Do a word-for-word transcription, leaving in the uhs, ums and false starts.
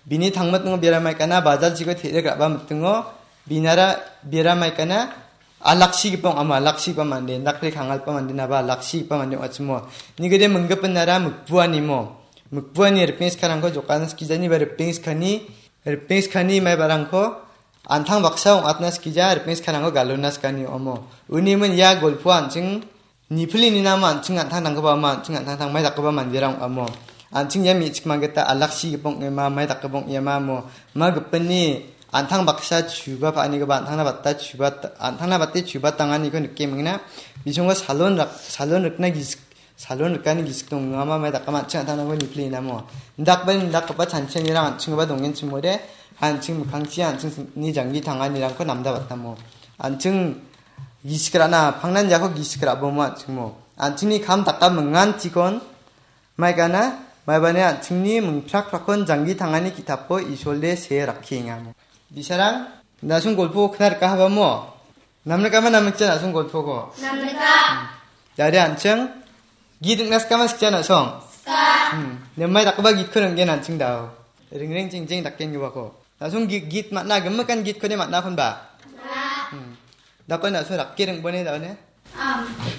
비니 당맞는 비라마이까나 바자지고 데려가봐 맞던 거 비나라 비라마이까나 알락시 뻥 아마 알락시 뻥 안돼 낙리 강할 뻥 안돼 나봐 알락시 뻥 안돼 왔지 뭐 니그데 멍급은 나라 묵부아니 뭐 묵부아니 르핑스카란 거 조카는 스키자니 바 르핑스카니 르핑스카니 마이 바랑코 안탕 박사옹 아트나 스키자 르핑스카란 거 갈로나 스카니 어머 은님은 야 골프 안증 니플리니 나마 안증 안탕 당거바마 안증 안탕 당 마이 닥거바 만디랑 어머 안증 야미 직망겠다 알락시 뻥 에마 마이 닥거봉 에마 뭐 마급은니 안탕 박사 주바 아니고 안탕나 봤다 주바 안탕나 봤대 주바 땅아니 그 느낌이나 미종가 살론 살론 르크나 기스 살론 르카니 기스 동 아마 마이 닥가 맞지 안탕나 거 니플리나 뭐 닥반 닥바 잔천이랑 안층 봐 동엔 친모래 안층 강치 안층 니 장기 당안이랑 거 남다 봤다 뭐 안층 기스크라나 방난자고 기스크라 뭐 안층 뭐 안층이 감 닥가 멍안 티건 마이가나 마이바네 안층니 뭉프락프락건 장기 당안이 기타포 이솔레 세 락킹아 뭐 비사랑 나sun 골프 그날까 하바 뭐 남을까만 남을자 나sun 골프고 남을까 자리 안청 기득나스까만 식잖아 성 까 내 마이 닦아봐 깃 크는 게 난층 다오 링링 찡찡 닦겐 거 봐고 나sun 깃 맞나 금막간 깃 크네 맞나 혼바 나 닦고 나sun 락기릉 보내 나오네 암